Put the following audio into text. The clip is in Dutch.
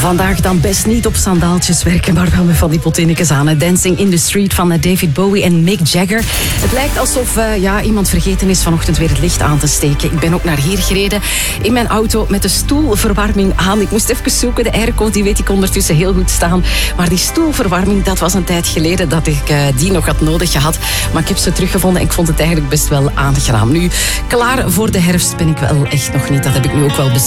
Vandaag dan best niet op sandaaltjes werken, maar wel met van die potinnetjes aan. Dancing in the Street van David Bowie en Mick Jagger. Het lijkt alsof iemand vergeten is vanochtend weer het licht aan te steken. Ik ben ook naar hier gereden in mijn auto met de stoelverwarming aan. Ik moest even zoeken, de airco die weet ik ondertussen heel goed staan. Maar die stoelverwarming, dat was een tijd geleden dat ik die nog had nodig gehad. Maar ik heb ze teruggevonden en ik vond het eigenlijk best wel aangenaam. Nu, klaar voor de herfst ben ik wel echt nog niet. Dat heb ik nu ook wel beseft.